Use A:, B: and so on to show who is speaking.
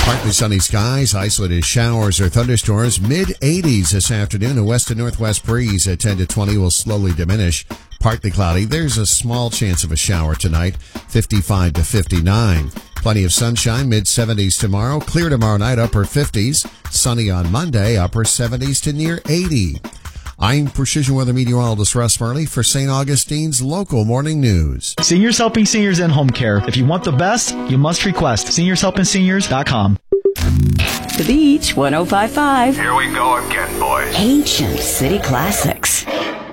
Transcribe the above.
A: Partly sunny skies, isolated showers or thunderstorms, mid-80s this afternoon. A west to northwest breeze at 10 to 20 will slowly diminish. Partly cloudy. There's a small chance of a shower tonight, 55 to 59. Plenty of sunshine, mid-70s tomorrow. Clear tomorrow night, upper 50s. Sunny on Monday, upper 70s to near 80. I'm Precision Weather Meteorologist Russ Murley for St. Augustine's Local Morning News.
B: Seniors Helping Seniors in Home Care. If you want the best, you must request. SeniorsHelpingSeniors.com.
C: The Beach 105.5.
D: Here we go again, boys.
C: Ancient City Classics.